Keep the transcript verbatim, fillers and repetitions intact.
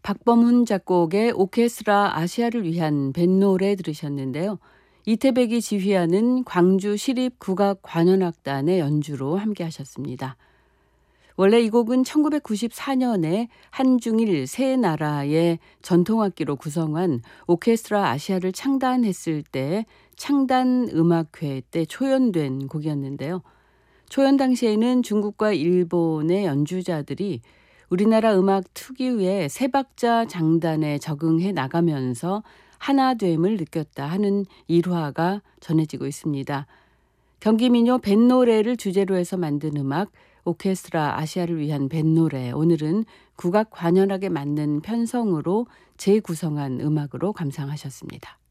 박범훈 작곡의 오케스트라 아시아를 위한 뱃노래 들으셨는데요. 이태백이 지휘하는 광주시립국악관현악단의 연주로 함께 하셨습니다. 원래 이 곡은 천구백구십사 년에 한중일 세 나라의 전통악기로 구성한 오케스트라 아시아를 창단했을 때 창단음악회 때 초연된 곡이었는데요. 초연 당시에는 중국과 일본의 연주자들이 우리나라 음악 특유의 세 박자 장단에 적응해 나가면서 하나됨을 느꼈다 하는 일화가 전해지고 있습니다. 경기민요 뱃노래를 주제로 해서 만든 음악 오케스트라 아시아를 위한 뱃노래, 오늘은 국악 관현악에 맞는 편성으로 재구성한 음악으로 감상하셨습니다.